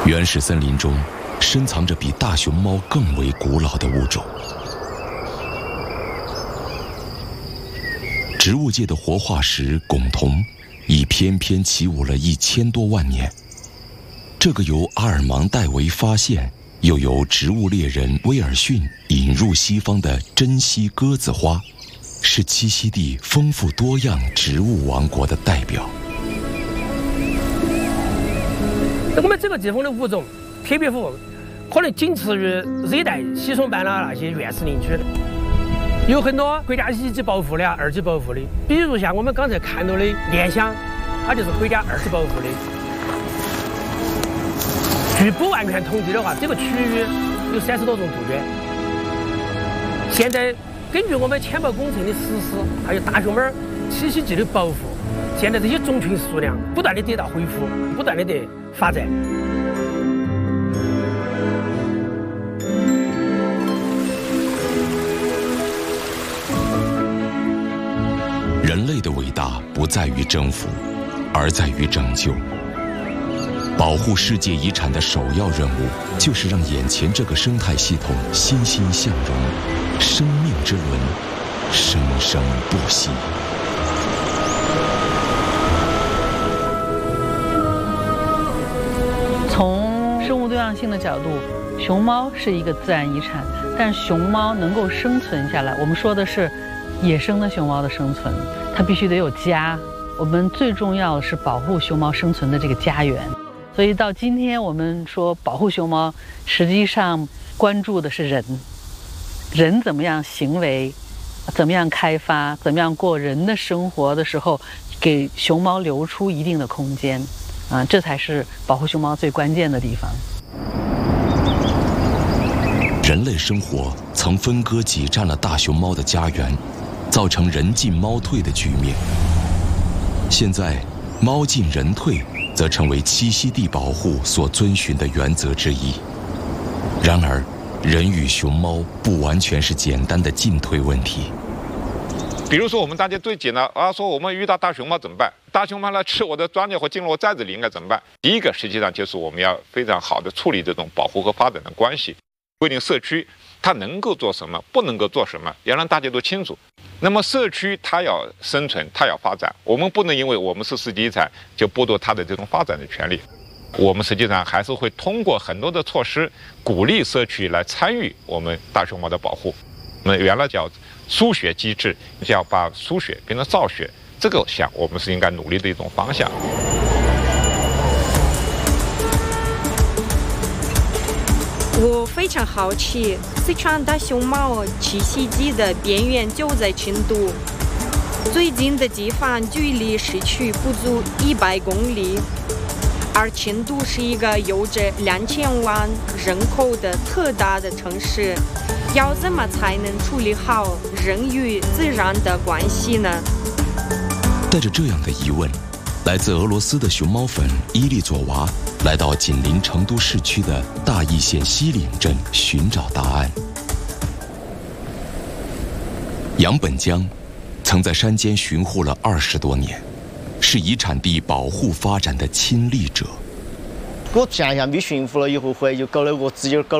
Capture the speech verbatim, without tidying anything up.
原始森林中深藏着比大熊猫更为古老的物种。植物界的活化石珙桐已翩翩起舞了一千多万年。这个由阿尔芒戴维发现，又由植物猎人威尔逊引入西方的珍稀鸽子花，是栖息地丰富多样植物王国的代表。 我们这个地方的物种特别富，可能仅次于热带稀松般的那些原始林区。有很多国家一级保护的、二级保护的，比如像我们刚才看到的莲香，它就是国家二级保护的。据不完全统计的话，这个区域有三十多种杜鹃。现在根据我们迁保工程的实施，还有大熊猫栖息地的保护，现在这些种群数量不断的得到恢复，不断的得发展。 人类的伟大不在于征服，而在于拯救。保护世界遗产的首要任务，就是让眼前这个生态系统欣欣向荣，生命之轮生生不息。 从生物多样性的角度，熊猫是一个自然遗产，但熊猫能够生存下来，我们说的是野生的熊猫的生存，它必须得有家。我们最重要的是保护熊猫生存的这个家园。所以到今天我们说保护熊猫，实际上关注的是人，人怎么样行为，怎么样开发，怎么样过人的生活的时候，给熊猫留出一定的空间，啊，这才是保护熊猫最关键的地方。 人类生活曾分割挤占了大熊猫的家园，造成人进猫退的局面。现在，猫进人退则成为栖息地保护所遵循的原则之一。然而，人与熊猫不完全是简单的进退问题。 比如说，我们大家最简单啊，说我们遇到大熊猫怎么办？大熊猫来吃我的庄稼或进入我寨子里，应该怎么办？第一个，实际上就是我们要非常好的处理这种保护和发展的关系，规定社区它能够做什么，不能够做什么，要让大家都清楚。那么社区它要生存，它要发展，我们不能因为我们是世界遗产就剥夺它的这种发展的权利。我们实际上还是会通过很多的措施，鼓励社区来参与我们大熊猫的保护。我们原来叫输血机制，就要把输血变成造血，这个想我们是应该努力的一种方向。 我非常好奇，四川大熊猫栖息地的边缘就在成都，最近的地方距离市区不足一百公里，而成都是一个有着两千万人口的特大的城市，要怎么才能处理好人与自然的关系呢？ 带着这样的疑问，来自俄罗斯的熊猫粉伊利佐娃来到紧邻成都市区的大邑县西岭镇寻找答案。杨本江曾在山间巡护了二十多年，是遗产地保护发展的亲历者。 我见一下没驯服了以后，回来就搞了我自己搞